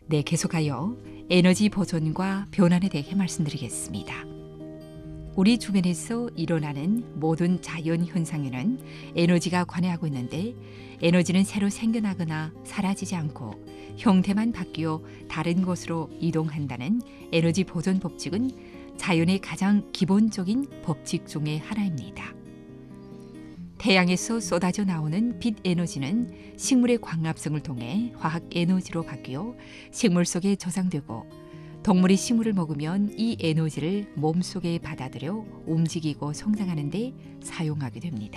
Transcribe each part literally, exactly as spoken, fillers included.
네, 계속하여 에너지 보존과 변환에 대해 말씀드리겠습니다. 우리 주변에서 일어나는 모든 자연 현상에는 에너지가 관여하고 있는데, 에너지는 새로 생겨나거나 사라지지 않고 형태만 바뀌어 다른 곳으로 이동한다는 에너지 보존 법칙은 자연의 가장 기본적인 법칙 중의 하나입니다. 태양에서 쏟아져 나오는 빛 에너지는 식물의 광합성을 통해 화학 에너지로 바뀌어 식물 속에 저장되고, 동물이 식물을 먹으면 이 에너지를 몸속에 받아들여 움직이고 성장하는 데 사용하게 됩니다.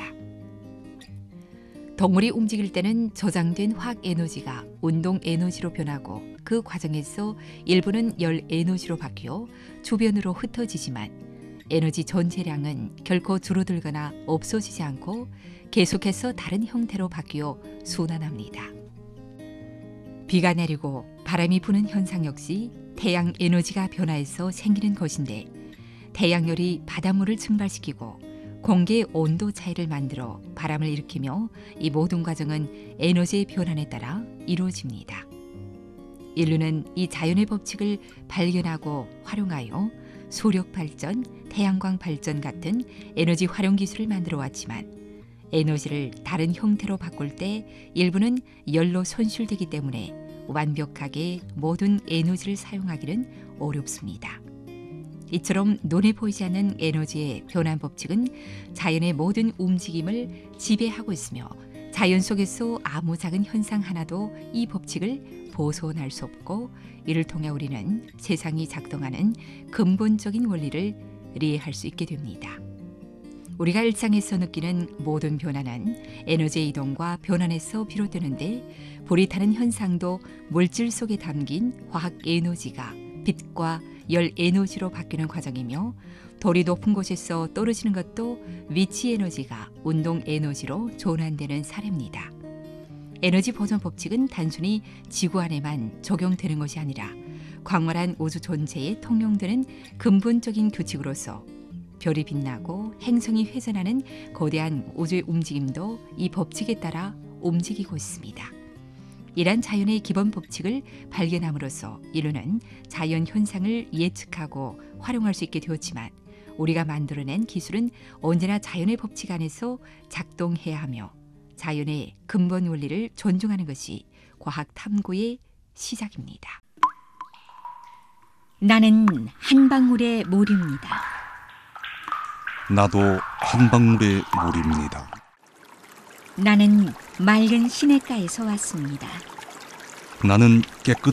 동물이 움직일 때는 저장된 화학 에너지가 운동 에너지로 변하고, 그 과정에서 일부는 열 에너지로 바뀌어 주변으로 흩어지지만 에너지 전체량은 결코 줄어들거나 없어지지 않고 계속해서 다른 형태로 바뀌어 순환합니다. 비가 내리고 바람이 부는 현상 역시 태양 에너지가 변화해서 생기는 것인데, 태양열이 바닷물을 증발시키고 공기의 온도 차이를 만들어 바람을 일으키며 이 모든 과정은 에너지의 변환에 따라 이루어집니다. 인류는 이 자연의 법칙을 발견하고 활용하여 소력 발전, 태양광 발전 같은 에너지 활용 기술을 만들어 왔지만, 에너지를 다른 형태로 바꿀 때 일부는 열로 손실되기 때문에 완벽하게 모든 에너지를 사용하기는 어렵습니다. 이처럼 눈에 보이지 않는 에너지의 변환 법칙은 자연의 모든 움직임을 지배하고 있으며, 자연 속에서 아무 작은 현상 하나도 이 법칙을 벗어날 수 없고, 이를 통해 우리는 세상이 작동하는 근본적인 원리를 이해할 수 있게 됩니다. 우리가 일상에서 느끼는 모든 변화는 에너지의 이동과 변환에서 비롯되는데, 불이 타는 현상도 물질 속에 담긴 화학 에너지가 빛과 열 에너지로 바뀌는 과정이며, 돌이 높은 곳에서 떨어지는 것도 위치 에너지가 운동 에너지로 전환되는 사례입니다. 에너지 보존 법칙은 단순히 지구 안에만 적용되는 것이 아니라 광활한 우주 전체에 통용되는 근본적인 규칙으로서, 별이 빛나고 행성이 회전하는 거대한 우주의 움직임도 이 법칙에 따라 움직이고 있습니다. 이러한 자연의 기본 법칙을 발견함으로써 인류는 자연 현상을 예측하고 활용할 수 있게 되었지만, 우리가 만들어낸 기술은 언제나 자연의 법칙 안에서 작동해야 하며, 자연의 근본 원리를 존중하는 것이 과학 탐구의 시작입니다. 나는 한 방울의 물입니다. 나도 한 방울의 물입니다. 나는 맑은 시냇가에서 왔습니다. 나는 깨끗한